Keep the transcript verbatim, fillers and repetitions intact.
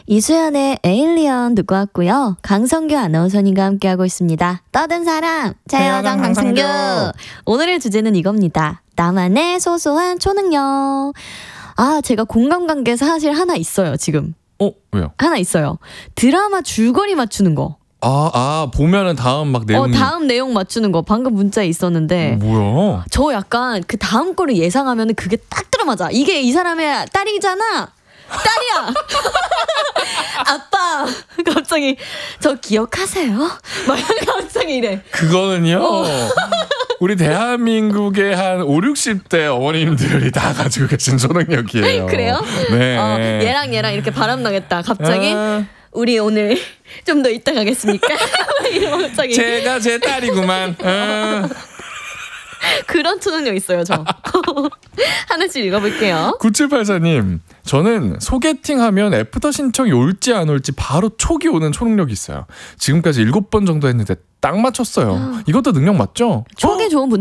이수연의 에일리언 듣고 왔고요. 강성규 아나운서님과 함께하고 있습니다. 떠든 사람 최여정 강성규. 오늘의 주제는 이겁니다. 나만의 소소한 초능력. 아, 제가 공감관계 사실 하나 있어요, 지금. 어, 왜요? 하나 있어요. 드라마 줄거리 맞추는 거. 아, 아, 보면은 다음 막 내용이. 어, 다음 내용 맞추는 거. 방금 문자에 있었는데. 어, 뭐야? 저 약간 그 다음 거를 예상하면은 그게 딱 들어맞아. 이게 이 사람의 딸이잖아. 딸이야. 아빠. 갑자기 저 기억하세요? 막 갑자기 이래. 그거는요. 어. 우리 대한민국의 한 오륙십 대 어머님들이 다 가지고 계신 초능력이에요. 그래요? 네. 어, 얘랑 얘랑 이렇게 바람 나겠다. 갑자기 아, 우리 오늘 좀 더 이따 가겠습니까? 이러면 갑자기 제가 제 딸이구만. 아. 그런 초능력 있어요, 저. 하나씩 읽어볼게요. 구칠팔사님, 저는 소개팅하면 애프터 신청이 올지 안 올지 바로 촉이 오는 초능력이 있어요. 지금까지 일곱 번 정도 했는데 딱 맞췄어요. 이것도 능력 맞죠? 촉이 좋은 분